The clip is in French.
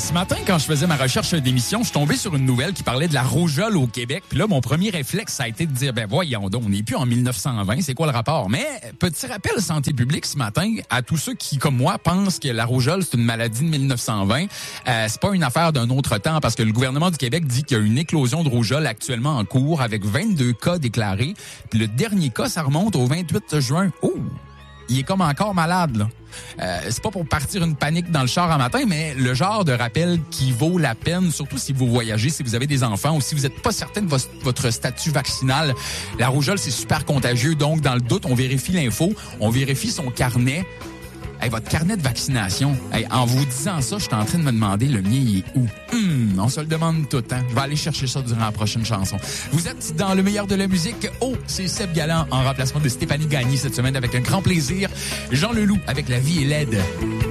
Ce matin, quand je faisais ma recherche d'émission, je suis tombé sur une nouvelle qui parlait de la rougeole au Québec. Puis là, mon premier réflexe, ça a été de dire, voyons donc, on n'est plus en 1920, c'est quoi le rapport? Mais, petit rappel santé publique ce matin, à tous ceux qui, comme moi, pensent que la rougeole, c'est une maladie de 1920. C'est pas une affaire d'un autre temps, parce que le gouvernement du Québec dit qu'il y a une éclosion de rougeole actuellement en cours, avec 22 cas déclarés. Puis le dernier cas, ça remonte au 28 juin. Oh! Il est comme encore malade, là. C'est pas pour partir une panique dans le char en matin, mais le genre de rappel qui vaut la peine, surtout si vous voyagez, si vous avez des enfants ou si vous n'êtes pas certain de votre statut vaccinal. La rougeole, c'est super contagieux, donc dans le doute, on vérifie l'info, on vérifie son carnet. Hey, votre carnet de vaccination, hey, en vous disant ça, je suis en train de me demander le mien, il est où? On se le demande tout le temps. Je vais aller chercher ça durant la prochaine chanson. Vous êtes dans le meilleur de la musique. Oh, c'est Seb Galland en remplacement de Stéphanie Gagné cette semaine avec un grand plaisir. Jean Leloup avec La vie est laide.